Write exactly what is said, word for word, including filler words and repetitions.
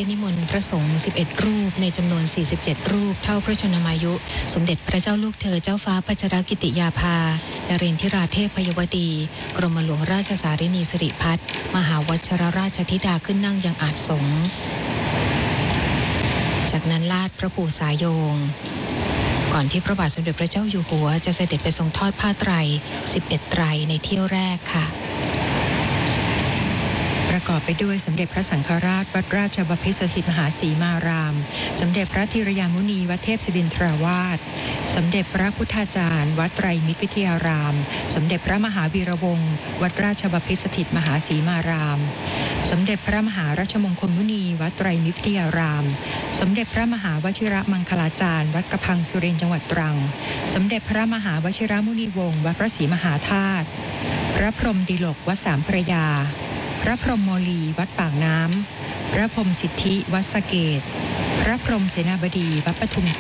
ได้นิมนต์พระสงฆ์สิบเอ็ดรูปในจำนวนสี่สิบเจ็ดรูปเท่าพระชนมายุสมเด็จพระเจ้าลูกเธอเจ้าฟ้าพัชรกิติยาภานเรนทิราเทพยวดีกรมหลวงราชสารินีสิริพัฒน์มหาวชิรราชธิดาขึ้นนั่งยังอาสสงฆ์จากนั้นลาดพระปู่สายโยงก่อนที่พระบาทสมเด็จพระเจ้าอยู่หัวจะเสด็จไปทรงทอดผ้าไตรสิบเอ็ดไตรในเที่ยวแรกค่ะประกอบไปด้วยสมเด็จพระสังฆราชวัดราชบพิตรสถิตมหาสีมารามสมเด็จพระธีรยามุนีวัดเทพศิรินทราวาสสมเด็จพระพุทธาจารย์วัดไตรมิตรวิทยารามสมเด็จพระมหาวีระวงศ์วัดราชบพิตรสถิตมหาสีมารามสมเด็จพระมหาราชมงคลมุนีวัดไตรมิตรวิทยารามสมเด็จพระมหาวชิรมังคลาจารย์วัดกระพังสุรินทร์จังหวัดตรังสมเด็จพระมหาวชิรมุนีวงศ์วัดพระศรีมหาธาตุพระพรหมดิลกวัดสามพระยาพระพรหมโมลีวัดปากน้ำพระพรหมสิทธิวัดสะเกษพระพรหมเสนาบดีวัดปทุม